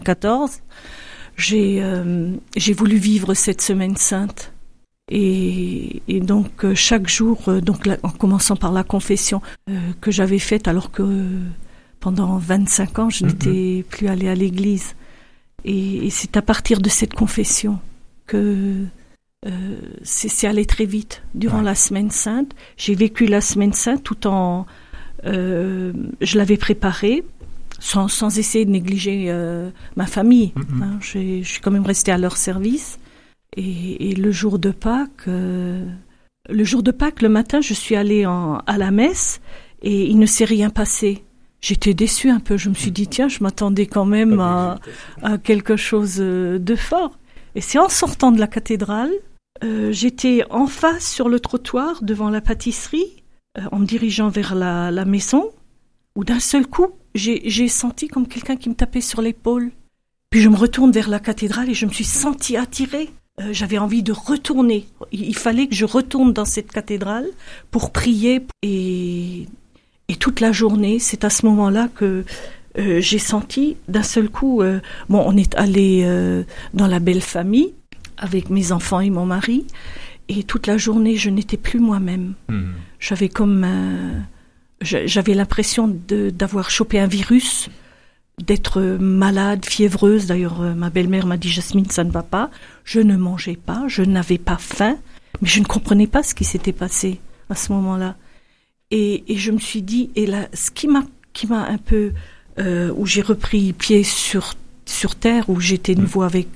14, j'ai voulu vivre cette semaine sainte. Et donc chaque jour, en commençant par la confession que j'avais faite alors que pendant 25 ans, je n'étais plus allée à l'église. Et c'est à partir de cette confession que c'est allé très vite. Durant la semaine sainte, j'ai vécu la semaine sainte tout en... je l'avais préparée sans essayer de négliger ma famille. Hein, je suis quand même restée à leur service. Et le jour de Pâques, le matin, je suis allée à la messe et il ne s'est rien passé. J'étais déçue un peu. Je me suis dit, tiens, je m'attendais quand même à quelque chose de fort. Et c'est en sortant de la cathédrale, j'étais en face sur le trottoir devant la pâtisserie, en me dirigeant vers la maison, où d'un seul coup, j'ai senti comme quelqu'un qui me tapait sur l'épaule. Puis je me retourne vers la cathédrale et je me suis sentie attirée. J'avais envie de retourner. Il fallait que je retourne dans cette cathédrale pour prier. Et toute la journée, c'est à ce moment-là que j'ai senti d'un seul coup... on est allé dans la belle famille avec mes enfants et mon mari. Et toute la journée, je n'étais plus moi-même. J'avais j'avais l'impression d'avoir chopé un virus, d'être malade, fiévreuse. D'ailleurs, ma belle-mère m'a dit « Jasmine, ça ne va pas ». Je ne mangeais pas, je n'avais pas faim, mais je ne comprenais pas ce qui s'était passé à ce moment-là. Et je me suis dit, et là, ce qui m'a un peu... où j'ai repris pied sur terre, où j'étais de nouveau avec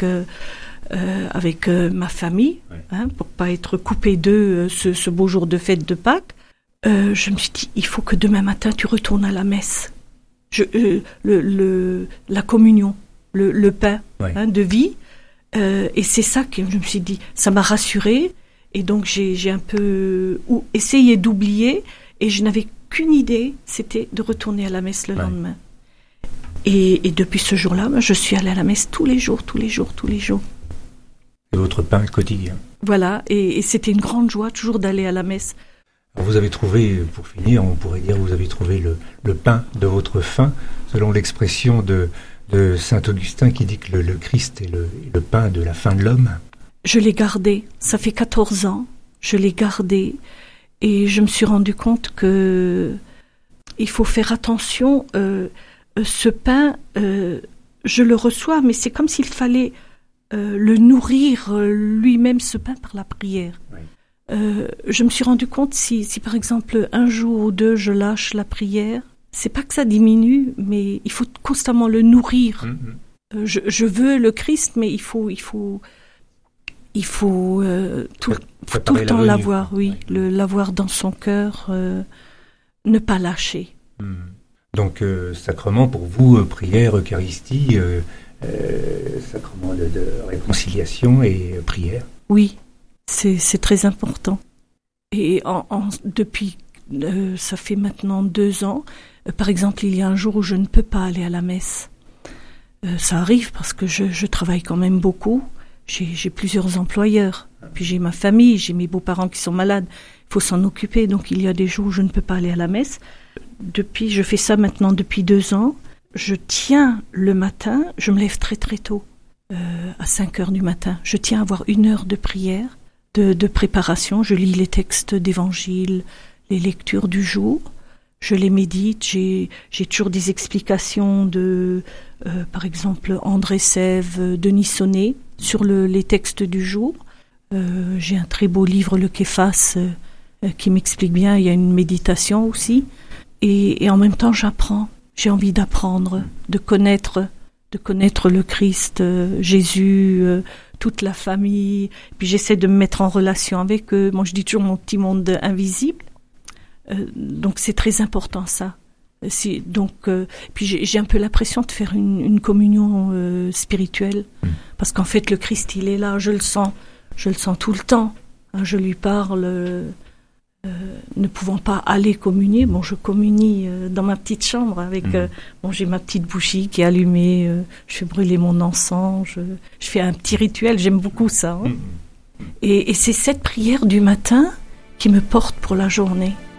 ma famille, pour pas être coupée d'eux ce beau jour de fête de Pâques, je me suis dit, il faut que demain matin, tu retournes à la messe. La communion, le pain de vie. Et c'est ça que je me suis dit, ça m'a rassurée. Et donc j'ai un peu essayé d'oublier. Et je n'avais qu'une idée, c'était de retourner à la messe le lendemain. Et depuis ce jour-là, je suis allée à la messe tous les jours. C'est votre pain quotidien. Voilà, et c'était une grande joie toujours d'aller à la messe. Alors vous avez trouvé, pour finir, on pourrait dire, vous avez trouvé le pain de votre faim, selon l'expression de saint Augustin qui dit que le Christ est le pain de la faim de l'homme. Je l'ai gardé, ça fait 14 ans, je l'ai gardé, et je me suis rendu compte que il faut faire attention. Ce pain, je le reçois, mais c'est comme s'il fallait le nourrir lui-même, ce pain, par la prière. Oui. Je me suis rendu compte, si par exemple un jour ou deux je lâche la prière, c'est pas que ça diminue, mais il faut constamment le nourrir. Je veux le Christ, mais il faut tout le temps l'avoir, l'avoir dans son cœur, ne pas lâcher. Donc sacrement pour vous, prière, Eucharistie, sacrement de réconciliation et prière. Oui, c'est très important. Et depuis, ça fait maintenant 2 ans, par exemple, il y a un jour où je ne peux pas aller à la messe. Ça arrive parce que je travaille quand même beaucoup. J'ai plusieurs employeurs. Puis j'ai ma famille, j'ai mes beaux-parents qui sont malades. Il faut s'en occuper. Donc il y a des jours où je ne peux pas aller à la messe. Je fais ça maintenant depuis 2 ans. Je tiens le matin, je me lève très très tôt, à 5h du matin. Je tiens à avoir 1 heure de prière, de préparation. Je lis les textes d'évangile, les lectures du jour. Je les médite. J'ai toujours des explications de, par exemple, André Sève, Denis Sonnet, sur les textes du jour. J'ai un très beau livre, le Képhas, qui m'explique bien. Il y a une méditation aussi. Et en même temps, j'apprends. J'ai envie d'apprendre, de connaître le Christ, Jésus, toute la famille. Puis j'essaie de me mettre en relation avec eux. Moi, je dis toujours mon petit monde invisible. Donc c'est très important ça. Puis j'ai un peu l'impression de faire une communion spirituelle, parce qu'en fait le Christ il est là, je le sens tout le temps. Je lui parle. Ne pouvant pas aller communier, je communie dans ma petite chambre avec. J'ai ma petite bougie qui est allumée. Je fais brûler mon encens. Je fais un petit rituel. J'aime beaucoup ça. Et c'est cette prière du matin qui me porte pour la journée.